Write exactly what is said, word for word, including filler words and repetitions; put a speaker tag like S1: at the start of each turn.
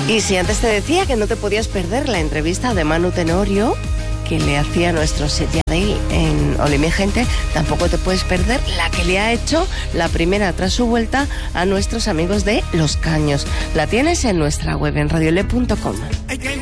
S1: Y si antes te decía que no te podías perder la entrevista de Manu Tenorio que le hacía nuestro Set Yadel en Oli mi gente, tampoco te puedes perder la que le ha hecho la primera tras su vuelta a nuestros amigos de Los Caños. La tienes en nuestra web en radiole punto com.